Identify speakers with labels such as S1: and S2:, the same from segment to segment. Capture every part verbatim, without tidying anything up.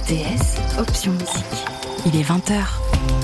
S1: T S, option musique. Il est vingt heures.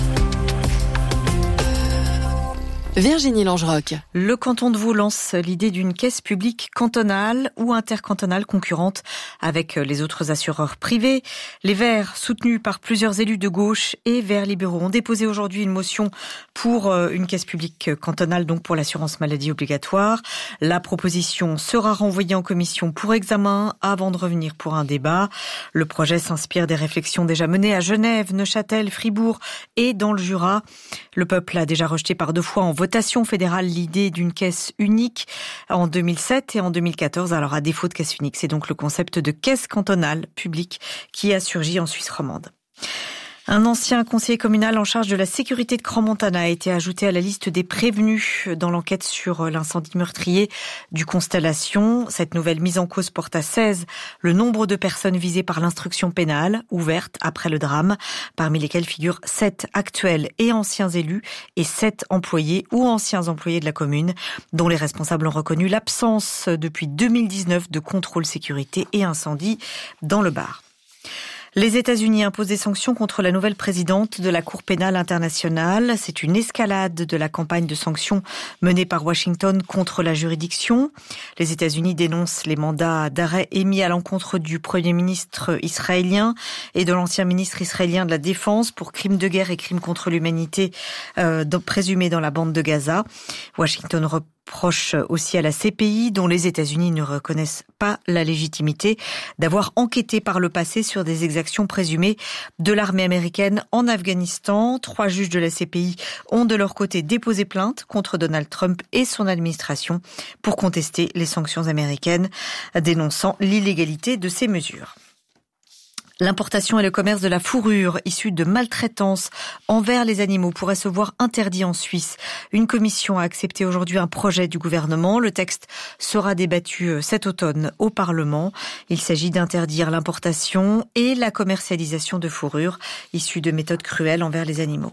S1: Virginie Langerock.
S2: Le canton de Vaud lance l'idée d'une caisse publique cantonale ou intercantonale concurrente avec les autres assureurs privés. Les Verts, soutenus par plusieurs élus de gauche et Verts libéraux, ont déposé aujourd'hui une motion pour une caisse publique cantonale, donc pour l'assurance maladie obligatoire. La proposition sera renvoyée en commission pour examen avant de revenir pour un débat. Le projet s'inspire des réflexions déjà menées à Genève, Neuchâtel, Fribourg et dans le Jura. Le peuple a déjà rejeté par deux fois en votation fédérale l'idée d'une caisse unique en deux mille sept et en deux mille quatorze. Alors à défaut de caisse unique, c'est donc le concept de caisse cantonale publique qui a surgi en Suisse romande. Un ancien conseiller communal en charge de la sécurité de Crans-Montana a été ajouté à la liste des prévenus dans l'enquête sur l'incendie meurtrier du Constellation. Cette nouvelle mise en cause porte à seize le nombre de personnes visées par l'instruction pénale ouverte après le drame, parmi lesquelles figurent sept actuels et anciens élus et sept employés ou anciens employés de la commune, dont les responsables ont reconnu l'absence depuis deux mille dix-neuf de contrôle sécurité et incendie dans le Var. Les États-Unis imposent des sanctions contre la nouvelle présidente de la Cour pénale internationale. C'est une escalade de la campagne de sanctions menée par Washington contre la juridiction. Les États-Unis dénoncent les mandats d'arrêt émis à l'encontre du Premier ministre israélien et de l'ancien ministre israélien de la Défense pour crimes de guerre et crimes contre l'humanité euh, présumés dans la bande de Gaza. Washington reproche aussi à la C P I, dont les États-Unis ne reconnaissent pas la légitimité, d'avoir enquêté par le passé sur des exactions présumées de l'armée américaine en Afghanistan. Trois juges de la C P I ont de leur côté déposé plainte contre Donald Trump et son administration pour contester les sanctions américaines, dénonçant l'illégalité de ces mesures. L'importation et le commerce de la fourrure issue de maltraitance envers les animaux pourrait se voir interdit en Suisse. Une commission a accepté aujourd'hui un projet du gouvernement. Le texte sera débattu cet automne au Parlement. Il s'agit d'interdire l'importation et la commercialisation de fourrure issue de méthodes cruelles envers les animaux.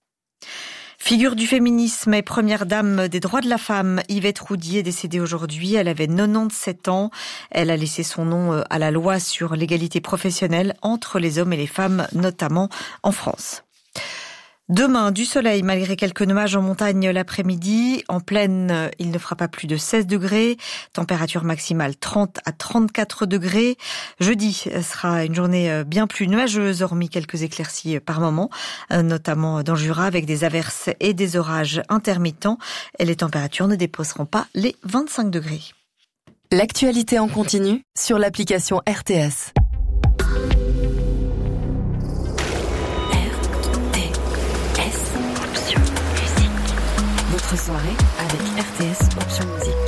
S2: Figure du féminisme et première dame des droits de la femme, Yvette Roudy est décédée aujourd'hui. Elle avait quatre-vingt-dix-sept ans. Elle a laissé son nom à la loi sur l'égalité professionnelle entre les hommes et les femmes, notamment en France. Demain, du soleil malgré quelques nuages en montagne l'après-midi. En plaine, il ne fera pas plus de seize degrés. Température maximale trente à trente-quatre degrés. Jeudi sera une journée bien plus nuageuse, hormis quelques éclaircies par moment, notamment dans le Jura avec des averses et des orages intermittents. Et les températures ne dépasseront pas les vingt-cinq degrés.
S1: L'actualité en continu sur l'application R T S. Soirée avec R T S Option Musique.